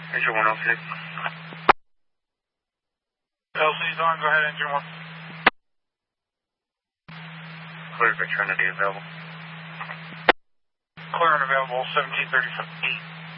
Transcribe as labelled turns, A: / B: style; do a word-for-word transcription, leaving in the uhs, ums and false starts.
A: Engine one oh six.
B: L C's on, go ahead, engine one.
A: Clear for Trinity available.
B: Clear and available, seventeen thirty-eight.